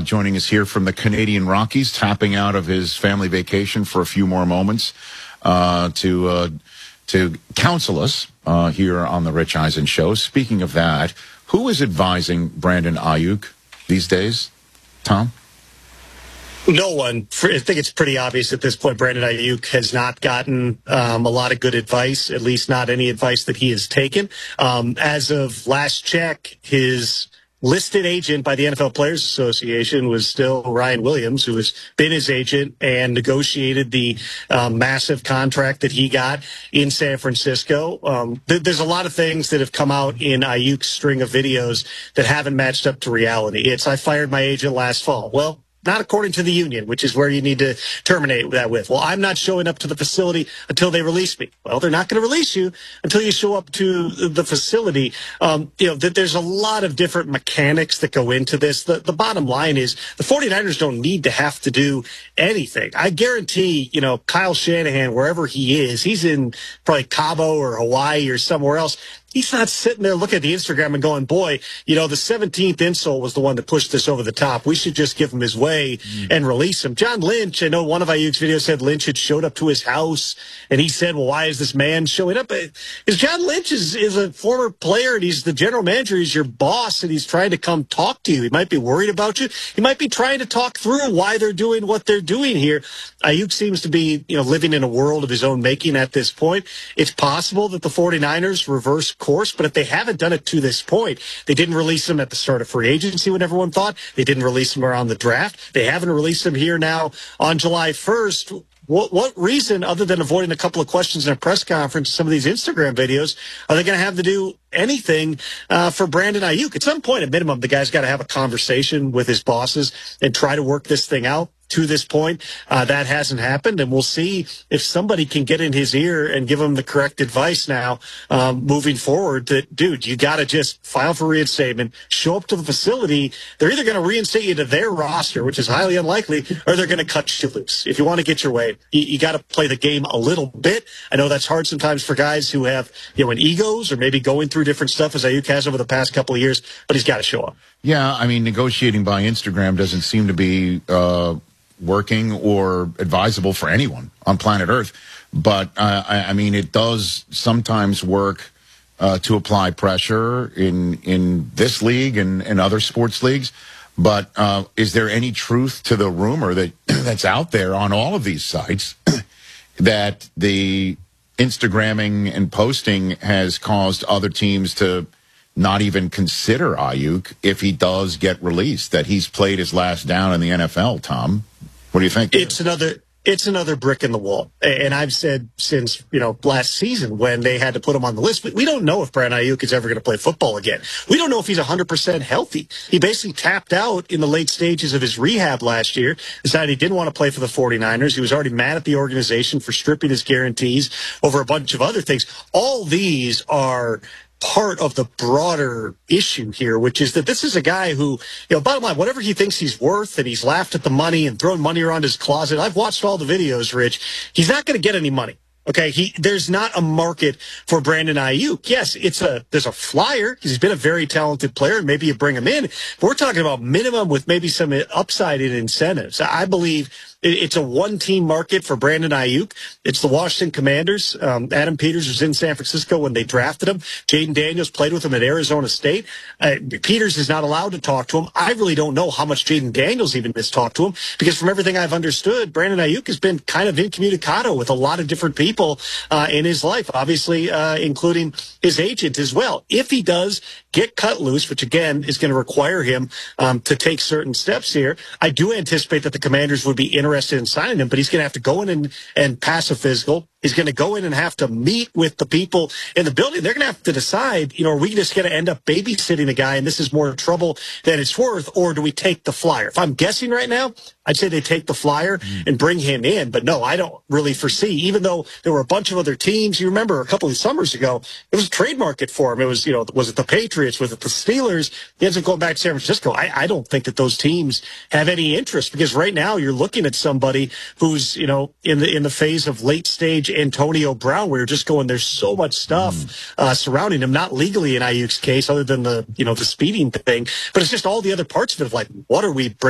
joining us here from the Canadian Rockies, tapping out of his family vacation for a few more moments to counsel us here on the Rich Eisen Show. Speaking of that, who is advising Brandon Aiyuk these days, Tom? No one. I think it's pretty obvious at this point Brandon Aiyuk has not gotten a lot of good advice, at least not any advice that he has taken. As of last check, his listed agent by the NFL Players Association was still Ryan Williams, who has been his agent and negotiated the massive contract that he got in San Francisco. There's a lot of things that have come out in Aiyuk's string of videos that haven't matched up to reality. It's, I fired my agent last fall. Well, not according to the union, which is where you need to terminate that with. Well, I'm not showing up to the facility until they release me. Well, they're not going to release you until you show up to the facility. There's a lot of different mechanics that go into this. The bottom line is the 49ers don't need to have to do anything. I guarantee, Kyle Shanahan, wherever he is, he's in probably Cabo or Hawaii or somewhere else. He's not sitting there looking at the Instagram and going, boy, the 17th insole was the one that pushed this over the top. We should just give him his way and release him. John Lynch, I know one of Aiyuk's videos said Lynch had showed up to his house, and he said, well, why is this man showing up? Because John Lynch is a former player, and he's the general manager. He's your boss, and he's trying to come talk to you. He might be worried about you. He might be trying to talk through why they're doing what they're doing here. Aiyuk seems to be, living in a world of his own making at this point. It's possible that the 49ers reverse course, but if they haven't done it to this point, they didn't release him at the start of free agency when everyone thought. They didn't release him around the draft. They haven't released him here now on July 1st. What reason, other than avoiding a couple of questions in a press conference, some of these Instagram videos, are they going to have to do anything for Brandon Aiyuk? At some point, at minimum, the guy's got to have a conversation with his bosses and try to work this thing out. To this point, that hasn't happened, and we'll see if somebody can get in his ear and give him the correct advice now moving forward that, dude, you got to just file for reinstatement, show up to the facility. They're either going to reinstate you to their roster, which is highly unlikely, or they're going to cut you loose. If you want to get your way, you got to play the game a little bit. I know that's hard sometimes for guys who have, an egos or maybe going through different stuff as Aiyuk has over the past couple of years, but he's got to show up. Yeah, I mean, negotiating by Instagram doesn't seem to be working or advisable for anyone on planet Earth. But, I mean, it does sometimes work to apply pressure in this league and other sports leagues. But is there any truth to the rumor that's out there on all of these sites that the Instagramming and posting has caused other teams to not even consider Aiyuk if he does get released, that he's played his last down in the NFL, Tom? What do you think? It's another brick in the wall. And I've said since, last season when they had to put him on the list, we don't know if Brandon Aiyuk is ever going to play football again. We don't know if he's 100% healthy. He basically tapped out in the late stages of his rehab last year, decided he didn't want to play for the 49ers. He was already mad at the organization for stripping his guarantees over a bunch of other things. All these are part of the broader issue here, which is that this is a guy who, bottom line, whatever he thinks he's worth, and he's laughed at the money and thrown money around his closet. I've watched all the videos, Rich. He's not going to get any money. Okay, there's not a market for Brandon Aiyuk. Yes, there's a flyer because he's been a very talented player, and maybe you bring him in. But we're talking about minimum with maybe some upside in incentives. I believe it's a one-team market for Brandon Aiyuk. It's the Washington Commanders. Adam Peters was in San Francisco when they drafted him. Jaden Daniels played with him at Arizona State. Peters is not allowed to talk to him. I really don't know how much Jaden Daniels even has talked to him because from everything I've understood, Brandon Aiyuk has been kind of incommunicado with a lot of different people in his life, obviously including his agent as well. If he does get cut loose, which again is going to require him to take certain steps here, I do anticipate that the Commanders would be interested in signing him, but he's going to have to go in and pass a physical. He's going to go in and have to meet with the people in the building. They're going to have to decide, are we just going to end up babysitting the guy and this is more trouble than it's worth, or do we take the flyer? If I'm guessing right now, I'd say they take the flyer and bring him in. But no, I don't really foresee, even though there were a bunch of other teams. You remember a couple of summers ago, it was a trade market for him. It was, was it the Patriots? Was it the Steelers? He ends up going back to San Francisco. I don't think that those teams have any interest because right now you're looking at somebody who's, in the phase of late stage Antonio Brown, where you're just going, there's so much stuff surrounding him, not legally in Aiyuk's case, other than the speeding thing, but it's just all the other parts of it, like, what are we